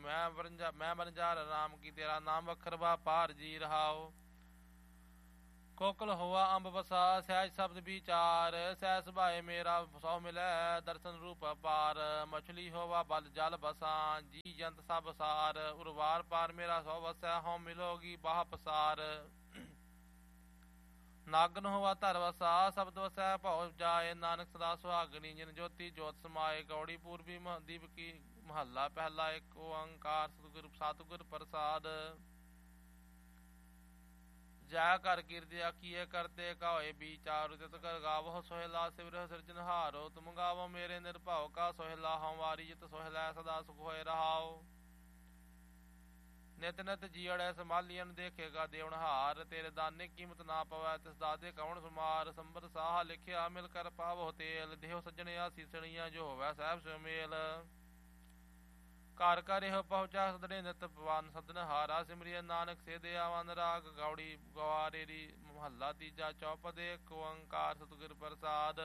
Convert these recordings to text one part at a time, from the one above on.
ਮੈਂ ਬਨਜਾਰ ਰਾਮ ਕੀ ਤੇਰਾ ਨਾਮ ਵਖਰ ਵਾਪਾਰ ਜੀ ਰਹਾਓ। ਕੋਕਲ ਹੋਆ ਅੰਬ ਵਸਾ ਸਹਿਜ ਸ਼ਬਦ ਵਿਚਾਰ, ਸਹਿ ਸੁਭਾਏ ਮੇਰਾ ਸੋ ਮਿਲੈ ਦਰਸ਼ਨ ਰੂਪ ਅਪਾਰ। ਮਛਲੀ ਹੋਵਾ ਬਲ ਜਲ ਬਸਾਂ, ਜੀ ਜੰਤ ਸਭ ਸਾਰ, ਉਰਵਾਰ ਪਾਰ ਮੇਰਾ ਸੋ ਵਸੈ, ਹਉ ਮਿਲੋਗੀ ਬਾਹ ਪਸਾਰ। ਨਾਗਨ ਹੋਵਾ ਧਰ ਵਸਾ, ਸ਼ਬਦ ਵਸੈ ਭਉ ਜਾਏ, ਨਾਨਕ ਸਦਾ ਸੁਹਾਗਣੀ ਜਿਨ ਜੋਤੀ ਜੋਤ ਸਮਾਏ। ਗੌੜੀ ਪੂਰਬੀ ਦੀਪ ਕੀ ਮਹੱਲਾ ਪਹਿਲਾ, ਇੱਕ ਓੰਕਾਰ ਸਤਿਗੁਰ ਪ੍ਰਸਾਦ। ਜੈ ਕਰ ਕੀਰਤਿ ਆਖੀਏ ਕਰਤੇ ਕਾਹੇ ਵਿਚਾਰੁ, ਤਿਤ ਕਰ ਗਾਵੋ ਸੋਹਿਲਾ ਸਿਵਰਹੁ ਸਿਰਜਨਹਾਰੋ। ਤੁਮ ਗਾਵੋ ਮੇਰੇ ਨਿਰਭਉ ਕਾ ਸੋਹਿਲਾ, ਹਉ ਵਾਰੀ ਜਿਤ ਸੋਹਿਲਾ ਸਦਾ ਸੁਖ ਹੋਏ ਰਹਾਉ। ਨਿਤ ਨਿਤ ਜੀਅੜੈ ਸੰਭਾਲੀਐਨ ਦੇਖੇਗਾ ਦੇਵਨਹਾਰ, ਤੇਰੇ ਦਾਨੇ ਕੀਮਤ ਨਾ ਪਵੈ ਤਿਸ ਦਾਦੇ ਕਵਣ ਸੁਮਾਰ। ਸੰਬਰ ਸਾਹਾ ਲਿਖਿਆ ਮਿਲ ਕਰ ਪਾਵੋ ਤੇਲ, ਦੇਹੁ ਸੱਜਣਿਆ ਸੀਸਣੀਆਂ ਜੋ ਹੋਵੈ ਸਹਿਬ ਸਿਉ ਮੇਲ। ਘਰ ਘਰ ਇਹੋ ਪਹੁੰਚਾ ਸਦਨੇ ਨਿਤ ਪਵਨ ਸਦਨਹਾਰਾ, ਸਿਮਰਿਐ ਨਾਨਕ ਸੇ ਦਿਆਵਨ ਰਾਗ। ਗੌੜੀ ਗਵਾਰੇਰੀ ਮਹੱਲਾ ਤੀਜਾ, ਚੌਪਦੇ ਇੱਕ ਓੰਕਾਰ ਸਤਿਗੁਰ ਪ੍ਰਸਾਦ।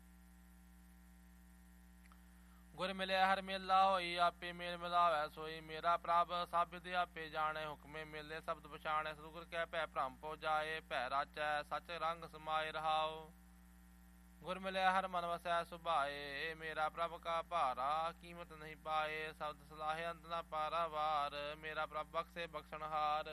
ਗੁਰ ਮਿਲਿਆ ਹਰ ਮੇਲਾ ਹੋਈ, ਆਪੇ ਮੇਲ ਮਿਲਾਵੈ ਸੋਈ। ਮੇਰਾ ਪ੍ਰਭ ਸਾਬਿਦ ਆਪੇ ਜਾਣੈ, ਹੁਕਮੇ ਮੇਲੇ ਸ਼ਬਦ ਪਛਾਣੈ। ਸਤਿਗੁਰ ਕੈ ਭੈ ਭ੍ਰਮ ਪਉ ਜਾਏ, ਭੈ ਰਾਚੈ ਸਚ ਰੰਗ ਸਮਾਏ ਰਹਾਉ। ਗੁਰ ਮਿਲਿਆ ਹਰ ਮਨ ਵਸੈ ਸੁਭਾਏ, ਮੇਰਾ ਪ੍ਰਭ ਕਾ ਭਾਰਾ ਕੀਮਤ ਨਹੀਂ ਪਾਏ। ਸ਼ਬਦ ਸਲਾਹੇ ਅੰਤ ਨਾ ਪਾਰਾਵਾਰ, ਮੇਰਾ ਪ੍ਰਭ ਬਖਸ਼ੇ ਬਖਸ਼ਣਹਾਰ।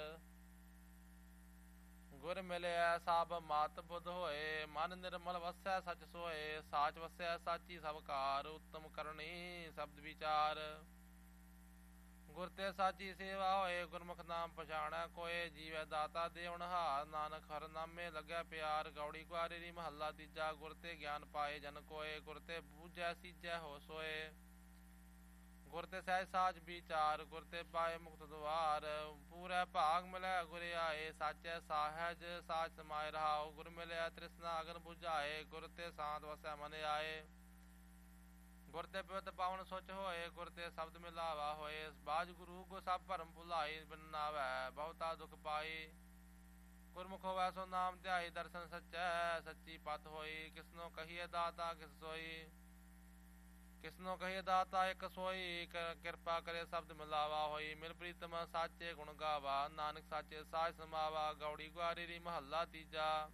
ਗੁਰ ਮਿਲਿਆ ਸਭ ਮਤ ਬੁੱਧ ਹੋਏ, ਮਨ ਨਿਰਮਲ ਵਸੈ ਸਚ ਸੋਏ। ਸਾਚ ਵਸੈ ਸਾਚੀ ਸਭ ਕਾਰ, ਉੱਤਮ ਕਰਨੀ ਸ਼ਬਦ ਵਿਚਾਰ। ਗੁਰ ਤੇ ਸਾਚੀ ਸੇਵਾ ਹੋਏ, ਗੁਰਮੁਖ ਨਾਮ ਪਛਾਣੈ ਕੋਏ। ਜੀਵੈ ਦਾਤਾ ਦੇਵਨਹਾਰ, ਨਾਨਕ ਹਰਿ ਨਾਮੇ ਲੱਗੈ ਪਿਆਰ। ਗੌੜੀ ਕੁਆਰੀ ਮਹੱਲਾ ਤੀਜਾ, ਗੁਰ ਤੇ ਗਿਆਨ ਪਾਏ ਜਨ ਕੋਏ। ਗੁਰ ਤੇ ਬੂਝੈ ਸੀਜੈ ਹੋ ਸੋਏ, ਗੁਰ ਤੇ ਸਹਿਜ ਸਾਚ ਵਿਚਾਰ। ਗੁਰ ਤੇ ਪਾਏ ਮੁਕਤ ਦੁਆਰ, ਪੂਰੈ ਭਾਗ ਮਿਲੈ ਗੁਰ ਆਏ। ਸਾਚੈ ਸਾਹਜ ਸਾਚ ਸਮਾਏ ਰਹਾਉ, ਗੁਰ ਮਿਲਿਆ ਤ੍ਰਿਸ਼ਨਾ ਅਗਨ ਬੁਝਾਏ। ਗੁਰ ਤੇ ਸਾਂਤ ਵਸੈ ਮਨ ਆਏ, ਗੁਰ ਤੇ ਪਵਿੱਤ ਪਾਵਨ ਸੁਚ ਹੋਏ। ਗੁਰ ਤੇ ਸ਼ਬਦ ਮਿਲਾਵਾ ਹੋਏ, ਬਾਜ ਗੁਰੂ ਗੋ ਸਭ ਭਰਮ ਭੁਲਾਈ। ਬਿਨ ਨਾਵੈ ਬਹੁਤਾ ਦੁਖ ਪਾਈ, ਗੁਰਮੁਖ ਹੋਵੈ ਸੋ ਨਾਮ ਧਿਆਈ। ਦਰਸ਼ਨ ਸੱਚੈ ਸੱਚੀ ਪਤ ਹੋਈ, ਕਿਸਨੋ ਕਹੀਏ ਦਾਤਾ ਕਿਸ ਸੋਈ। ਕਿਸਨੋ ਕਹੀਏ ਦਾਤਾ ਇੱਕ ਸੋਈ, ਕਿਰਪਾ ਕਰੇ ਸ਼ਬਦ ਮਿਲਾਵਾ ਹੋਈ। ਮਿਲ ਪ੍ਰੀਤਮ ਸਾਚੇ ਗੁਣ ਗਾਵਾ, ਨਾਨਕ ਸਾਚੇ ਸਾਚ ਸਮਾਵਾ। ਗੌੜੀ ਗੁਆਰੀ ਮਹੱਲਾ ਤੀਜਾ,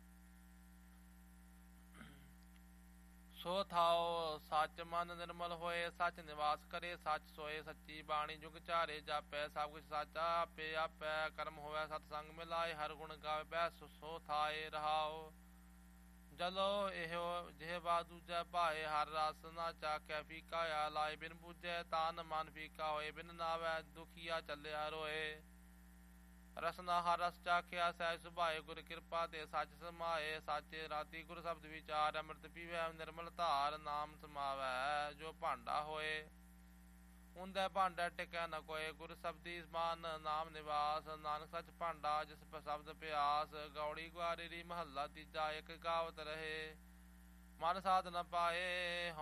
ਸੋ ਥਾਉ ਸੱਚ ਮਨ ਨਿਰਮਲ ਹੋਏ। ਸੱਚ ਨਿਵਾਸ ਕਰੇ ਸੱਚ ਸੋਏ, ਸੱਚੀ ਬਾਣੀ ਜੁਗ ਚਾਰੇ ਜਾਪੈ। ਸਭ ਕੁਛ ਸਾਚਾ ਆਪੇ ਆਪੈ, ਕਰਮ ਹੋਵੈ ਸਤ ਸੰਗ ਮਿਲਾਏ। ਹਰ ਗੁਣ ਗਾਵੈ ਸੋ ਥਾਏ ਰਹਾਉ। ਜਲੋ ਇਹੋ ਜਿਹਵਾ ਦੂਜੈ ਭਾਏ, ਹਰ ਰਸ ਨਾ ਚਾਖੈ ਫੀਕਾ ਆ ਲਾਏ। ਬਿਨ ਬੂਝੈ ਤਾਨ ਮਨ ਫੀਕਾ ਹੋਏ, ਬਿਨ ਨਾਵੈ ਦੁਖੀਆ ਚੱਲਿਆ ਰੋਏ। ਰਸਨਾ ਹਰ ਰਸ ਚਾਖਿਆ ਸਹਿਜ ਸੁਭਾਏ, ਗੁਰ ਕਿਰਪਾ ਤੇ ਸੱਚ ਸਮਾਏ। ਸਾਚੇ ਰਾਤੀ ਗੁਰ ਸ਼ਬਦ ਵਿਚਾਰ, ਅੰਮ੍ਰਿਤ ਪੀਵੈ ਨਿਰਮਲ ਧਾਰ। ਨਾਮ ਸਮਾਵੈ ਜੋ ਭਾਂਡਾ ਹੋਏ, ਉਂਦੈ ਭਾਂਡਾ ਟਿਕੈ ਨ ਕੋਏ। ਗੁਰ ਸ਼ਬਦੀ ਸਮਾਨ ਨਾਮ ਨਿਵਾਸ, ਨਾਨਕ ਸੱਚ ਭਾਂਡਾ ਜਿਸ ਸ਼ਬਦ ਪਿਆਸ। ਗੌੜੀ ਗੁਆਰੀ ਮਹੱਲਾ ਤੀਜਾ, ਇੱਕ ਗਾਵਤ ਰਹੇ ਮਨ ਸਾਧ ਨ ਪਾਏ।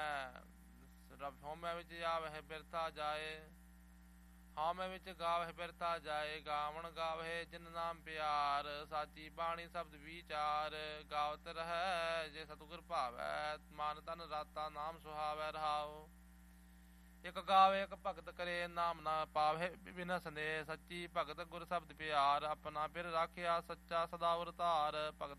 ਹਉਮੈ ਵਿੱਚ ਆਵਹਿ ਬਿਰਥਾ ਜਾਏ, ਹਉਮੈ ਵਿੱਚ ਗਾਵਹਿ ਬਿਰਥਾ ਜਾਏ। ਗਾਵਣ ਗਾਵਹਿ ਜਿਨ ਨਾਮ ਪਿਆਰ, ਸਾਚੀ ਬਾਣੀ ਸ਼ਬਦ ਵਿਚਾਰ। ਗਾਵਤ ਰਹੈ ਜੇ ਸਤਿਗੁਰ ਭਾਵੈ, ਮਨ ਤਨ ਰਾਤਾ ਨਾਮ ਸੁਹਾਵੈ ਰਹਾਉ। ਇੱਕ ਗਾਵੇ ਇੱਕ ਭਗਤ ਕਰੇ, ਨਾਮ ਨਾ ਪਾਵੇ ਬਿਨ ਸੰਦੇਹ। ਸੱਚੀ ਭਗਤ ਗੁਰ ਸ਼ਬਦ ਪਿਆਰ, ਆਪਣਾ ਫਿਰ ਰਾਖਿਆ ਸੱਚਾ ਸਦਾ ਉਰਤਾਰ।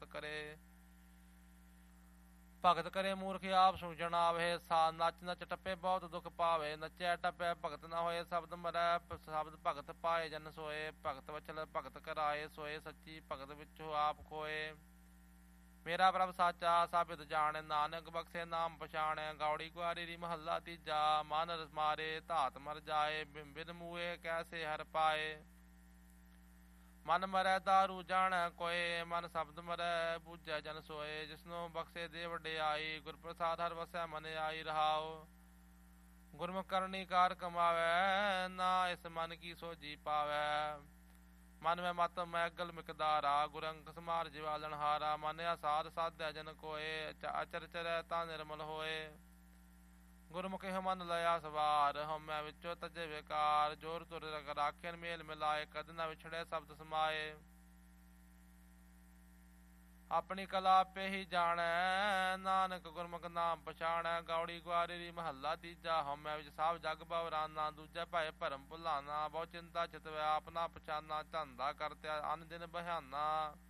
ਭਗਤ ਕਰੇ ਮੂਰਖ ਆਪ ਸੂਝਣ ਆਵੇ, ਨੱਚ ਨੱਚ ਟੱਪੇ ਬਹੁਤ ਦੁੱਖ ਪਾਵੇ। ਨੱਚੈ ਟੱਪੈ ਭਗਤ ਨਾ ਹੋਏ, ਸ਼ਬਦ ਮਰੈ ਸ਼ਬਦ ਭਗਤ ਪਾਏ ਜਨ ਸੋਏ। ਭਗਤ ਵਚਲ ਭਗਤ ਕਰਾਏ ਸੋਏ, ਸੱਚੀ ਭਗਤ ਵਿੱਚੋਂ ਆਪ ਖੋਏ। ਮੇਰਾ ਪ੍ਰਭ ਸਾਚਾ ਸਾਬਿਤ ਜਾਣੈ, ਨਾਨਕ ਬਖਸ਼ੇ ਨਾਮ ਪਛਾਣੈ। ਗੌੜੀ ਗੁਆਰੀ ਮਹੱਲਾ ਤੀਜਾ, ਮਨ ਮਾਰੇ ਧਾਤ ਮਰ ਜਾਏ। ਬਿਨ ਮੂਏ ਕੈਸੇ ਹਰ ਪਾਏ, ਮਨ ਮਰੈ ਦਾਰੂ ਜਾਣੈ ਕੋਏ। ਮਨ ਸ਼ਬਦ ਮਰੈ ਬੂਝੈ ਜਨ ਸੋਏ, ਜਿਸਨੂੰ ਬਖਸ਼ੇ ਦੇ ਵਡਿਆਈ। ਗੁਰ ਪ੍ਰਸਾਦ ਹਰ ਵਸੈ ਮਨ ਆਈ ਰਹਾਉ। ਗੁਰਮੁਖ ਕਰਨੀ ਕਾਰ ਕਮਾਵੈ, ਨਾ ਇਸ ਮਨ ਕੀ ਸੋਝੀ ਪਾਵੈ। ਮਨ ਮੈਂ ਮਤ ਮੈਗਲ ਮਿਕਦਾਰਾ, ਗੁਰ ਅੰਕ ਸਮਾਰ ਜਿਵਾਲਣ ਹਾਰਾ। ਮਨ ਆਸਾਦ ਸਾਧੈ ਜਨ ਕੋਏ, ਅਚਰ ਚਰੈ ਤਾਂ ਨਿਰਮਲ ਹੋਏ। ਗੁਰਮੁਖ ਇਹੋ ਮਨ ਲਿਆ ਸਵਾਰ, ਹਉਮੈ ਵਿੱਚੋਂ ਤਜੇ ਵਿਕਾਰ। ਜੋਰ ਤੁਰ ਰਾਖਿਆਨ ਮੇਲ ਮਿਲਾਏ, ਕਦ ਨਾ ਵਿਛੜੈ ਸ਼ਬਦ ਸਮਾਏ। ਆਪਣੀ ਕਲਾ ਆਪੇ ਹੀ ਜਾਣੈ, ਨਾਨਕ ਗੁਰਮੁਖ ਨਾਮ ਪਛਾਣੈ। ਗੌੜੀ ਗੁਆਰੀ ਮਹੱਲਾ ਤੀਜਾ। ਹਉਮੈ ਵਿੱਚ ਸਭ ਜਗ ਬਵਰਾਨਾ, ਦੂਜੇ ਭਏ ਭਰਮ ਭੁਲਾਨਾ। ਬਹੁ ਚਿੰਤਾ ਚਿਤਵੈ ਆਪਣਾ ਪਛਾਨਾ, ਧੰਦਾ ਕਰਤਿਆ ਅਨ ਦਿਨ ਬਹਾਨਾ।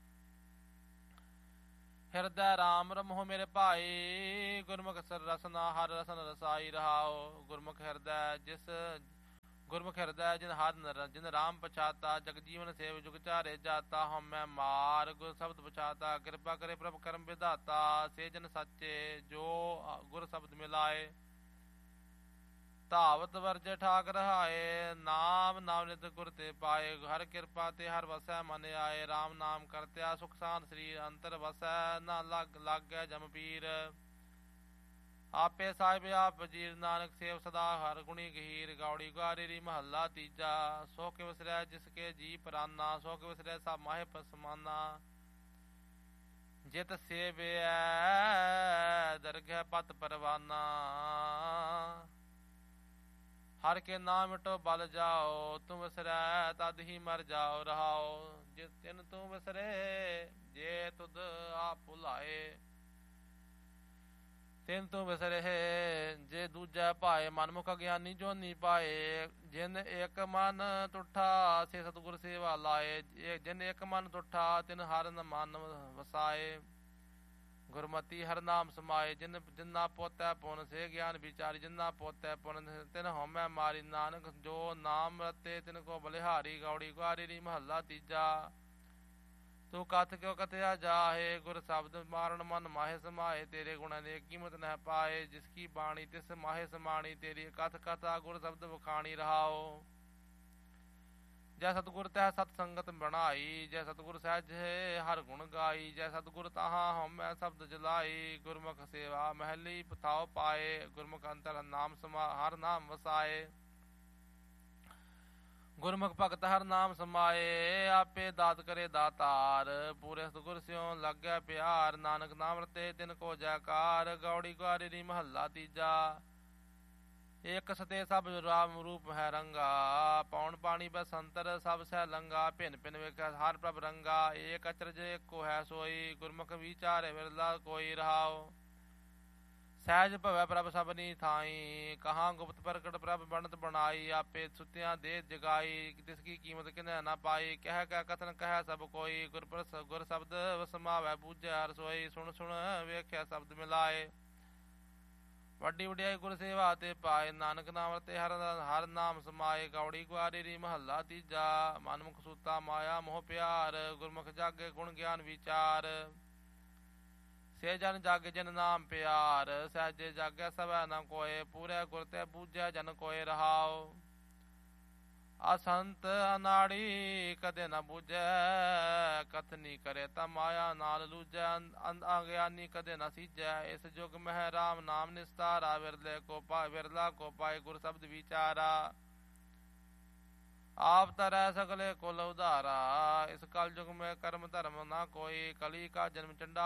ਹਿਰਦੈ ਰਾਮ ਰਮਹੁ ਮੇਰੇ ਭਾਈ, ਗੁਰਮੁਖ ਸਰ ਰਸਨਾ ਹਰ ਰਸਨ ਰਸਾਈ। ਰਹਾਉ ਗੁਰਮੁਖ ਹਿਰਦੈ ਜਿਨ ਹਰ ਜਿਨ ਰਾਮ ਪਛਾਤਾ, ਜਗ ਜੀਵਨ ਸੇਵ ਜੁਗ ਚਾਰੇ ਜਾਤਾ। ਹਉਮੈ ਮਾਰ ਗੁਰ ਸ਼ਬਦ ਪਛਾਤਾ, ਕਿਰਪਾ ਕਰੇ ਪ੍ਰਭ ਕਰਮ ਵਿਧਾਤਾ। ਸੇ ਜਨ ਸਾਚੇ ਜੋ ਗੁਰ ਸ਼ਬਦ ਮਿਲਾਏ, ਧਾਵਤ ਵਰਜੇ ਠਾਕ ਰਹਾਏ। ਨਾਮ ਨਿਤ ਗੁਰ ਤੇ ਪਾਏ, ਹਰ ਕਿਰਪਾ ਤੇ ਹਰ ਵਸੈ ਮਨ ਆਏ। ਰਾਮ ਨਾਮ ਕਰਤਿਆ ਸੁਖ ਸਾਂਦ ਸਰੀਰ, ਅੰਤਰ ਵਸੈ ਨਾ ਲਾਗੈ ਜਮ ਪੀਰ। ਆਪੇ ਸਾਹਿਬ ਆਪ ਵਜੀਰ, ਨਾਨਕ ਸੇਵ ਸਦਾ ਹਰ ਗੁਣੀ ਗਹੀਰ। ਗੌੜੀ ਗੁਆਰੀ ਮਹੱਲਾ ਤੀਜਾ। ਸੋ ਕਿ ਵਿਸਰੈ ਜਿਸ ਕੇ ਜੀ ਪਰਾਨਾ, ਸੋ ਕਿ ਵਿਸਰੈ ਸਭ ਮਾਹੇ ਪਸਮਾਨਾ। ਜਿਤ ਸੇਵਿਐ ਦਰਗਹਿ ਪਤ ਪਰਵਾਨਾ, ਹਰ ਕੇ ਨਾਮ ਮਿਟੋ ਬਲ ਜਾਓ। ਤੂੰ ਵਿਸਰੈ ਤਦ ਹੀ ਮਰ ਜਾਓ। ਰਹਾਓ ਜਿਸ ਤਿਨ ਤੂੰ ਵਿਸਰੇ, ਜੇ ਤੁਧ ਆਪ ਭੁਲਾਏ। ਤਿਨ ਤੂੰ ਵਿਸਰੇ ਜੇ ਦੂਜੈ ਭਾਏ, ਮਨਮੁਖ ਅਗਿਆਨੀ ਜੋਨੀ ਪਾਏ। ਜਿਨ ਇੱਕ ਮਨ ਤੁਠਾ ਸੇ ਸਤਿਗੁਰ ਸੇਵਾ ਲਾਏ। ਜਿਨ ਇੱਕ ਮਨ ਤੁਠਾ ਤਿਨ ਹਰ ਮਨ ਵਸਾਏ। ਗੁਰਮਤੀ ਹਰ ਨਾਮ ਸਮਾਏ, ਜਿਨਾ ਪੋਤੈ ਪੁਨ ਸੇ ਗਿਆਨ ਵਿਚਾਰੀ। ਜਿਨਾ ਪੋਤੈ ਪੁਨ ਤਿਨ ਹਉਮੈ ਮਾਰੀ, ਨਾਨਕ ਜੋ ਨਾਮ ਰਤੇ ਤਿਨ ਕੋ ਬਲਿਹਾਰੀ। ਗੌੜੀ ਗੁਆਰੀ ਮਹੱਲਾ ਤੀਜਾ। ਤੂੰ ਕਥ ਕਿਉ ਕਥਿਆ ਜਾਹੇ, ਗੁਰ ਸ਼ਬਦ ਮਾਰਨ ਮਨ ਮਾਹੇ ਸਮਾਏ। ਤੇਰੇ ਗੁਣਾਂ ਦੀ ਕੀਮਤ ਨਹਿ ਪਾਏ, ਜਿਸ ਕੀ ਬਾਣੀ ਤਿਸ ਮਾਹੇ ਸਮਾਣੀ। ਤੇਰੀ ਕਥ ਕਥਾ ਗੁਰ ਸ਼ਬਦ ਵਖਾਣੀ। ਰਹਾਓ ਜੈ ਸਤਿਗੁਰ ਤੈ ਸਤ ਸੰਗਤ ਬਣਾਈ, ਜੈ ਸਤਿਗੁਰ ਸਹਿਜੇ ਹਰ ਗੁਣ ਗਾਈ। ਜੈ ਸਤਿਗੁਰ ਤਾਹਾਂ ਹਉਮੈ ਸ਼ਬਦ ਜਲਾਈ, ਗੁਰਮੁਖ ਸੇਵਾ ਮਹਿਲੀ ਪਥਾਉ ਪਾਏ। ਗੁਰਮੁਖ ਅੰਤਰ ਨਾਮ ਹਰ ਨਾਮ ਵਸਾਏ, ਗੁਰਮੁਖ ਭਗਤ ਹਰ ਨਾਮ ਸਮਾਏ। ਆਪੇ ਦਾਤ ਕਰੇ ਦਾਤਾਰ, ਪੂਰੇ ਸਤਿਗੁਰ ਸਿਉ ਲੱਗੈ ਪਿਆਰ। ਨਾਨਕ ਨਾਮ ਰਤੇ ਤਿਨ ਕੋ ਜੈਕਾਰ। ਗੌੜੀ ਗੁਆਰੀ ਮਹੱਲਾ ਤੀਜਾ। ਇਕ ਸਤੇ ਸਭ ਰਾਮ ਰੂਪ ਹੈ ਰੰਗਾ, ਪੌਣ ਪਾਣੀ ਬਸੰਤਰ ਸਭ ਸਹਿ ਲੰਗਾ। ਭਿੰਨ ਭਿੰਨ ਵੇਖੈ ਹਰ ਪ੍ਰਭ ਰੰਗਾ, ਏਕ ਅਚਰਜ ਏਕੋ ਹੈ ਸੋਈ। ਗੁਰਮੁਖ ਵਿਚਾਰੇ ਵਿਰਲਾ ਕੋਈ। ਰਹਾਉ ਸਹਿਜ ਭਵੈ ਪ੍ਰਭ ਸਭਨੀ ਥਾਈ, ਕਹਾਂ ਗੁਪਤ ਪ੍ਰਗਟ ਪ੍ਰਭ ਬਣਤ ਬਣਾਈ। ਆਪੇ ਸੁਤਿਆਂ ਦੇ ਜਗਾਈ, ਤਿਸ ਕੀ ਕੀਮਤ ਕਿਨੈ ਨਾ ਪਾਈ। ਕਹਿ ਕਹਿ ਕਥਨ ਕਹਿ ਸਭ ਕੋਈ, ਗੁਰ ਸ਼ਬਦ ਵਸਮਾਵੈ ਬੂਝੈ ਰਸੋਈ। ਸੁਣ ਸੁਣ ਵੇਖਿਆ ਸ਼ਬਦ ਮਿਲਾਏ, ਵੱਡੀ ਵਡਿਆਈ ਗੁਰ ਸੇਵਾ ਤੇ ਪਾਏ। ਨਾਨਕ ਨਾਮ ਰਤੇ ਹਰ ਨਾਮ ਸਮਾਏ। ਗੌੜੀ ਗੁਆਰੀ ਮਹੱਲਾ ਤੀਜਾ। ਮਨਮੁਖ ਸੂਤਾ ਮਾਇਆ ਮੋਹ ਪਿਆਰ, ਗੁਰਮੁਖ ਜਾਗੇ ਗੁਣ ਗਿਆਨ ਵਿਚਾਰ। ਸੇ ਜਨ ਜਾਗੇ ਜਿਨ ਨਾਮ ਪਿਆਰ, ਸਹਿਜੇ ਜਾਗੈ ਸਭੈ ਨ ਕੋਏ। ਪੂਰੇ ਗੁਰ ਤੇ ਬੂਝੈ ਜਨ ਕੋਏ। ਰਹਾਉ ਅਸੰਤ ਅਨਾੜੀ ਕਦੇ ਨ ਬੂਝੈ, ਕਥਨੀ ਕਰੇ ਤਾਂ ਮਾਇਆ ਨਾਲ ਲੂਝੈ। ਅਗਿਆਨੀ ਕਦੇ ਨ ਸੀਝੈ, ਇਸ ਜੁਗ ਮਹਿ ਰਾਮ ਨਾਮ ਨਿਸਤਾਰਾ। ਵਿਰਲਾ ਕੋ ਪਾਏ ਗੁਰ ਸ਼ਬਦ ਵਿਚਾਰਾ, ਆਪ ਤਰੈ ਸਗਲੇ ਕੁਲ ਉਧਾਰਾ। ਇਸ ਕਲ ਜੁਗ ਮੈਂ ਕਰਮ ਧਰਮ ਨਾ ਕੋਈ, ਕਲੀ ਕਾ ਜਨਮ ਚੰਡਾ